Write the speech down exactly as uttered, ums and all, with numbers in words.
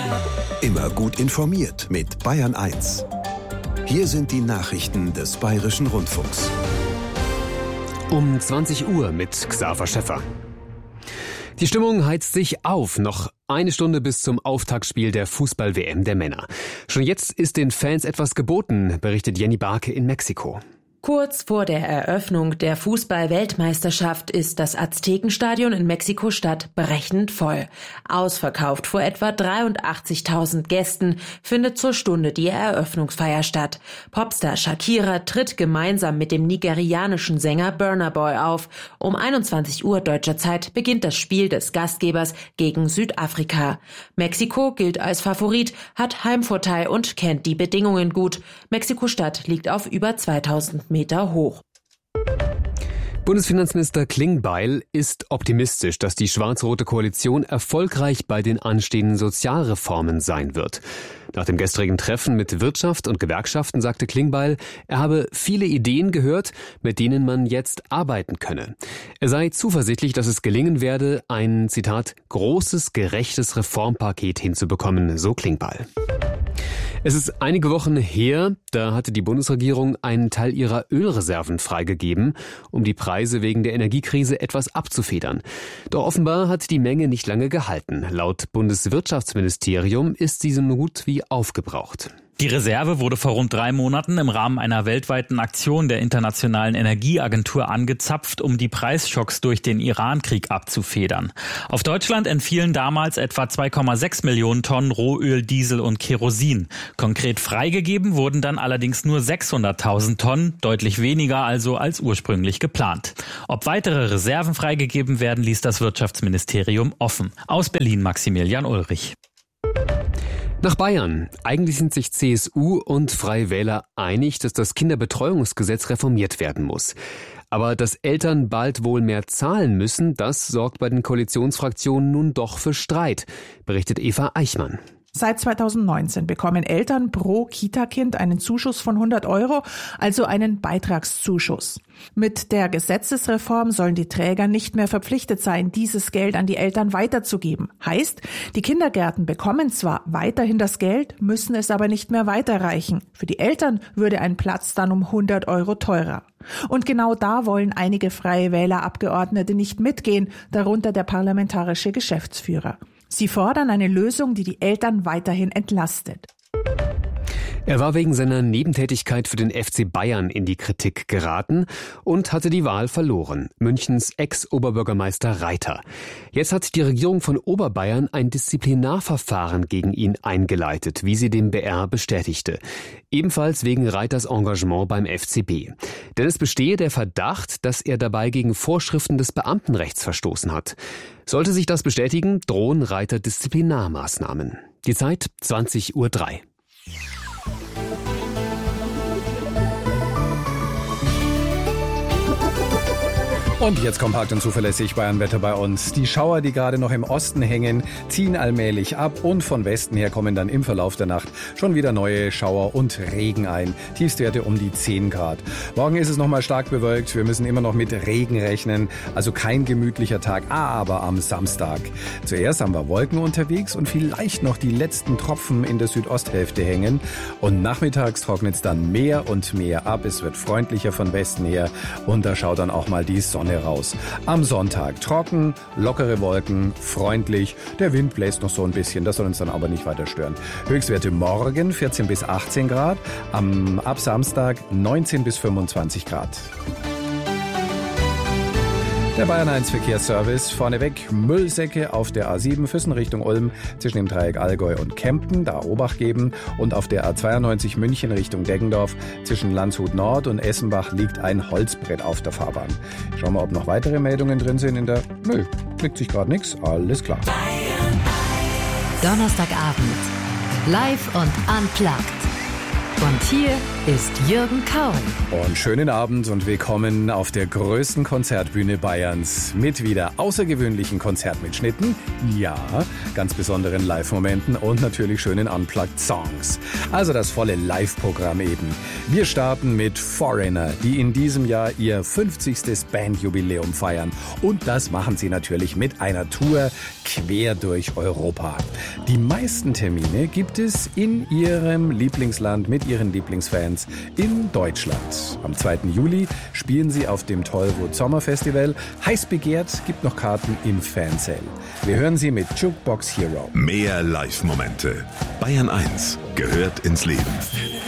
Immer gut informiert mit Bayern eins. Hier sind die Nachrichten des Bayerischen Rundfunks. Um zwanzig Uhr mit Xaver Schäffer. Die Stimmung heizt sich auf. Noch eine Stunde bis zum Auftaktspiel der Fußball-W M der Männer. Schon jetzt ist den Fans etwas geboten, berichtet Jenny Barke in Mexiko. Kurz vor der Eröffnung der Fußball-Weltmeisterschaft ist das Aztekenstadion in Mexiko-Stadt brechend voll. Ausverkauft vor etwa dreiundachtzigtausend Gästen findet zur Stunde die Eröffnungsfeier statt. Popstar Shakira tritt gemeinsam mit dem nigerianischen Sänger Burna Boy auf. Um einundzwanzig Uhr deutscher Zeit beginnt das Spiel des Gastgebers gegen Südafrika. Mexiko gilt als Favorit, hat Heimvorteil und kennt die Bedingungen gut. Mexiko-Stadt liegt auf über zweitausend Meter hoch. Bundesfinanzminister Klingbeil ist optimistisch, dass die schwarz-rote Koalition erfolgreich bei den anstehenden Sozialreformen sein wird. Nach dem gestrigen Treffen mit Wirtschaft und Gewerkschaften sagte Klingbeil, er habe viele Ideen gehört, mit denen man jetzt arbeiten könne. Er sei zuversichtlich, dass es gelingen werde, ein, Zitat, großes, gerechtes Reformpaket hinzubekommen, so Klingbeil. Es ist einige Wochen her, da hatte die Bundesregierung einen Teil ihrer Ölreserven freigegeben, um die Preise wegen der Energiekrise etwas abzufedern. Doch offenbar hat die Menge nicht lange gehalten. Laut Bundeswirtschaftsministerium ist sie so gut wie aufgebraucht. Die Reserve wurde vor rund drei Monaten im Rahmen einer weltweiten Aktion der Internationalen Energieagentur angezapft, um die Preisschocks durch den Iran-Krieg abzufedern. Auf Deutschland entfielen damals etwa zwei Komma sechs Millionen Tonnen Rohöl, Diesel und Kerosin. Konkret freigegeben wurden dann allerdings nur sechshunderttausend Tonnen, deutlich weniger also als ursprünglich geplant. Ob weitere Reserven freigegeben werden, ließ das Wirtschaftsministerium offen. Aus Berlin Maximilian Ulrich. Nach Bayern. Eigentlich sind sich C S U und Freie Wähler einig, dass das Kinderbetreuungsgesetz reformiert werden muss. Aber dass Eltern bald wohl mehr zahlen müssen, das sorgt bei den Koalitionsfraktionen nun doch für Streit, berichtet Eva Eichmann. Seit zweitausendneunzehn bekommen Eltern pro Kita-Kind einen Zuschuss von hundert Euro, also einen Beitragszuschuss. Mit der Gesetzesreform sollen die Träger nicht mehr verpflichtet sein, dieses Geld an die Eltern weiterzugeben. Heißt, die Kindergärten bekommen zwar weiterhin das Geld, müssen es aber nicht mehr weiterreichen. Für die Eltern würde ein Platz dann um hundert Euro teurer. Und genau da wollen einige Freie Wähler-Abgeordnete nicht mitgehen, darunter der parlamentarische Geschäftsführer. Sie fordern eine Lösung, die die Eltern weiterhin entlastet. Er war wegen seiner Nebentätigkeit für den F C Bayern in die Kritik geraten und hatte die Wahl verloren. Münchens Ex-Oberbürgermeister Reiter. Jetzt hat die Regierung von Oberbayern ein Disziplinarverfahren gegen ihn eingeleitet, wie sie dem B R bestätigte. Ebenfalls wegen Reiters Engagement beim F C B. Denn es bestehe der Verdacht, dass er dabei gegen Vorschriften des Beamtenrechts verstoßen hat. Sollte sich das bestätigen, drohen Reiter Disziplinarmaßnahmen. Die Zeit zwanzig Uhr drei. Und jetzt kompakt und zuverlässig Bayernwetter bei uns. Die Schauer, die gerade noch im Osten hängen, ziehen allmählich ab und von Westen her kommen dann im Verlauf der Nacht schon wieder neue Schauer und Regen ein. Tiefstwerte um die zehn Grad. Morgen ist es nochmal stark bewölkt. Wir müssen immer noch mit Regen rechnen. Also kein gemütlicher Tag, aber am Samstag. Zuerst haben wir Wolken unterwegs und vielleicht noch die letzten Tropfen in der Südosthälfte hängen. Und nachmittags trocknet es dann mehr und mehr ab. Es wird freundlicher von Westen her und da schaut dann auch mal die Sonne raus. Am Sonntag trocken, lockere Wolken, freundlich. Der Wind bläst noch so ein bisschen, das soll uns dann aber nicht weiter stören. Höchstwerte morgen vierzehn bis achtzehn Grad, am ab Samstag neunzehn bis fünfundzwanzig Grad. Der Bayern eins Verkehrsservice. Vorneweg Müllsäcke auf der A sieben Füssen Richtung Ulm zwischen dem Dreieck Allgäu und Kempten, da Obacht geben. Und auf der A zweiundneunzig München Richtung Deggendorf zwischen Landshut Nord und Essenbach liegt ein Holzbrett auf der Fahrbahn. Schauen wir, ob noch weitere Meldungen drin sind in der... Nö, klickt sich gerade nichts. Alles klar. Donnerstagabend. Live und unplugged. Und hier ist Jürgen Kauen. Und schönen Abend und willkommen auf der größten Konzertbühne Bayerns mit wieder außergewöhnlichen Konzertmitschnitten, ja, ganz besonderen Live-Momenten und natürlich schönen Unplugged-Songs. Also das volle Live-Programm eben. Wir starten mit Foreigner, die in diesem Jahr ihr fünfzigstes Bandjubiläum feiern. Und das machen sie natürlich mit einer Tour quer durch Europa. Die meisten Termine gibt es in ihrem Lieblingsland mit ihren Lieblingsfans in Deutschland. Am zweiten Juli spielen sie auf dem Tollwood Sommerfestival. Heiß begehrt, gibt noch Karten im Fansale. Wir hören sie mit Jukebox Hero. Mehr Live-Momente. Bayern eins gehört ins Leben.